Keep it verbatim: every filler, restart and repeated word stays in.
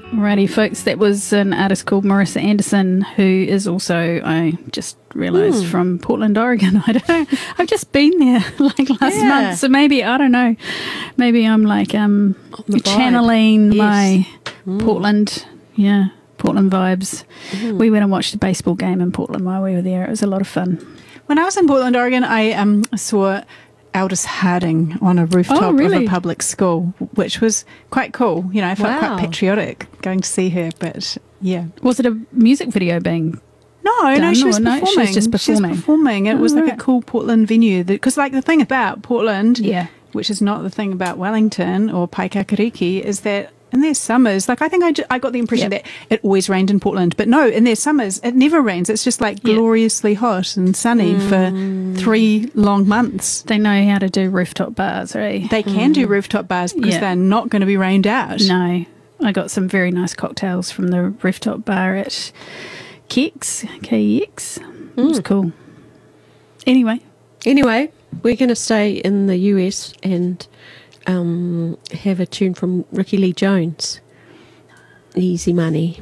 Alrighty, folks, that was an artist called Marissa Anderson, who is also, I just realised, Mm. from Portland, Oregon. I don't know. I've just been there like last Yeah. month, so maybe, I don't know, maybe I'm like um the vibe. channeling Yes. my Mm. Portland, yeah, Portland vibes. Mm. We went and watched a baseball game in Portland while we were there. It was a lot of fun. When I was in Portland, Oregon, I um, saw Aldous Harding on a rooftop Oh, really? of a public school, which was quite cool. You know, I felt Wow. quite patriotic going to see her, but yeah. Was it a music video being... No, Done no, she was or no? She was performing. just performing. She was performing. It Oh, was like right. a cool Portland venue. Because, like, the thing about Portland, Yeah. which is not the thing about Wellington or Paikakariki, is that in their summers, like, I think I, ju- I got the impression Yep. that it always rained in Portland. But no, in their summers, it never rains. It's just, like, Yeah. gloriously hot and sunny for three long months. They know how to do rooftop bars, right? They can do rooftop bars because Yeah. they're not going to be rained out. No, I got some very nice cocktails from the rooftop bar at Kex, K E X. It was cool. Anyway, Anyway, we're going to stay in the U S and um, have a tune from Ricky Lee Jones. Easy Money.